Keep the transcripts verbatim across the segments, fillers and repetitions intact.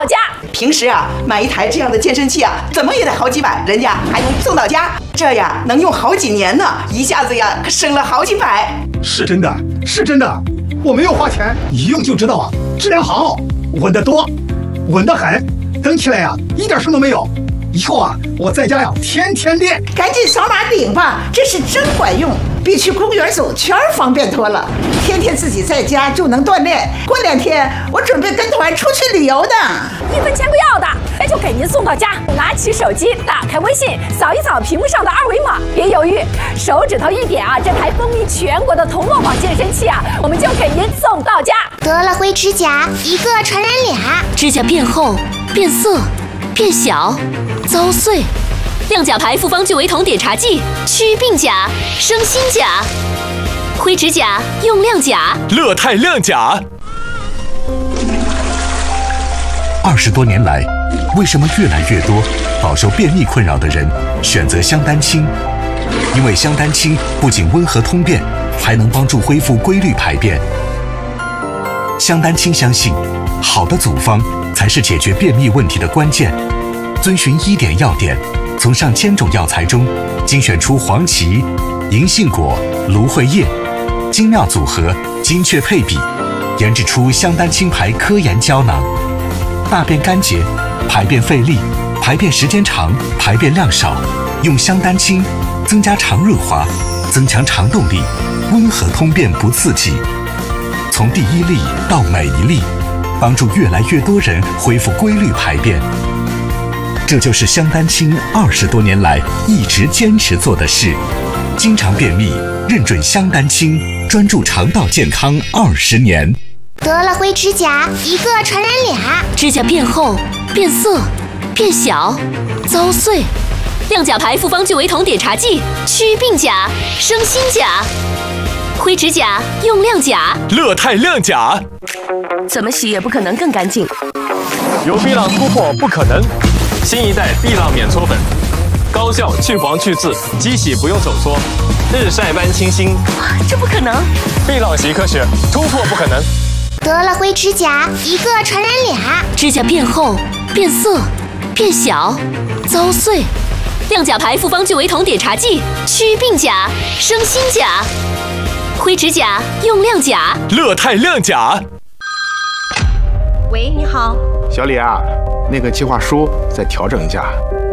家。 平时啊，买一台这样的健身器啊，怎么也得好几百，人家还能送到家，这呀能用好几年呢，一下子呀可省了好几百。 是真的，是真的，我没有花钱，一用就知道啊，质量好，稳得多，稳得很，蹬起来呀一点声都没有。以后啊，我在家呀天天练。 赶紧扫码顶吧，这是真管用，比去公园走圈方便多了。天天自己在家就能锻炼，过两天我准备跟团出去旅游的， 一分钱不要的，那就给您送到家。拿起手机，打开微信，扫一扫屏幕上的二维码，别犹豫，手指头一点啊，这台风靡全国的童诺网健身器啊，我们就给您送到家。 得了灰指甲，一个传染俩， 指甲变厚、变色、变小、遭碎。亮甲牌复方聚维酮点茶剂，祛病甲、生新甲。灰指甲用亮甲， 乐泰亮甲。 二十多年来，为什么越来越多饱受便秘困扰的人选择香丹清？因为香丹清不仅温和通便，还能帮助恢复规律排便。香丹清相信，好的组方才是解决便秘问题的关键。遵循医典药典，从上千种药材中精选出黄芪、银杏果、芦荟叶，精妙组合，精确配比，研制出香丹清牌科研胶囊。大便干结、排便费力、排便时间长、排便量少，用香丹清增加肠润滑，增强肠动力，温和通便不刺激。从第一粒到每一粒，帮助越来越多人恢复规律排便。这就是香丹清二十多年来一直坚持做的事。经常便秘，认准香丹清，专注肠道健康二十年。 得了灰指甲，一个传染俩， 指甲变厚、变色、变小、遭碎。亮甲牌复方聚维酮点茶剂，祛病甲、生新甲。灰指甲用亮甲， 乐泰亮甲。 怎么洗也不可能更干净。 有碧朗突破不可能。新一代碧朗免搓粉，高效去黄去渍，机洗不用手搓，日晒般清新。 这不可能！ 碧朗习科学，突破不可能。 得了灰指甲，一个传染俩， 指甲变厚、变色、变小、遭碎。亮甲牌复方聚维酮点茶剂，祛病甲、生新甲。灰指甲用亮甲， 乐泰亮甲。 喂，你好， 小李啊，那个计划书再调整一下，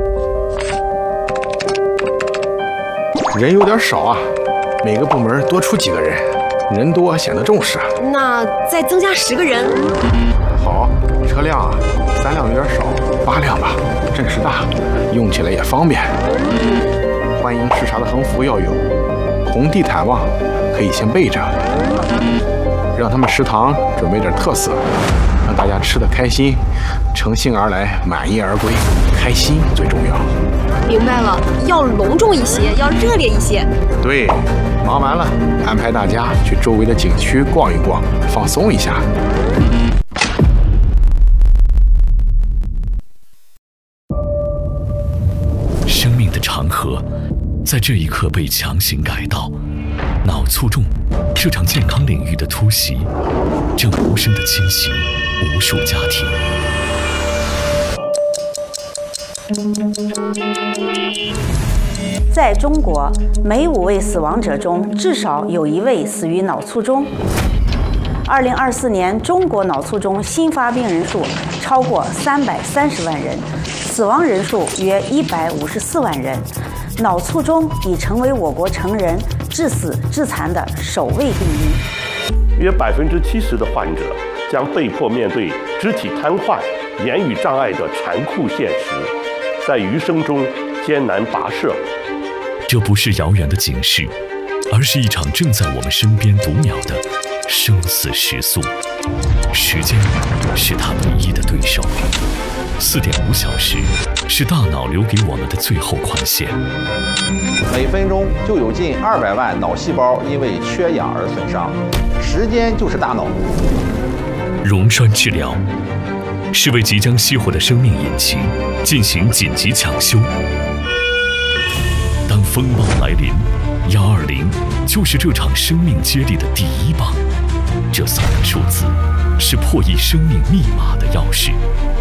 人有点少啊，每个部门多出几个人，人多显得重视。 那再增加十个人。 好，车辆啊，三辆有点少，八辆吧，阵势大，用起来也方便。欢迎视察的横幅要有，红地毯嘛，可以先备着，让他们食堂准备点特色。让大家吃得开心，乘兴而来，满意而归，开心最重要。 明白了，要隆重一些，要热烈一些。 对，忙完了，安排大家去周围的景区逛一逛，放松一下。 生命的长河，在这一刻被强行改道。脑卒中这场健康领域的突袭，正无声地侵袭无数家庭。 在中国，每五位死亡者中至少有一位死于脑卒中。二零二四年，中国脑卒中新发病人数超过三百三十万人，死亡人数约一百五十四万人。脑卒中已成为我国成人致死致残的首位病因。 约百分之七十的患者将被迫面对肢体瘫痪、言语障碍的残酷现实，在余生中艰难跋涉。 这不是遥远的警示，而是一场正在我们身边读秒的生死时速。时间是他唯一的对手。四点五小时是大脑留给我们的最后宽限。 每分钟就有近二百万脑细胞因为缺氧而损伤，时间就是大脑。 溶栓治疗是为即将熄火的生命引擎进行紧急抢修。当风暴来临，幺二零就是这场生命接力的第一棒。这三个数字是破译生命密码的钥匙。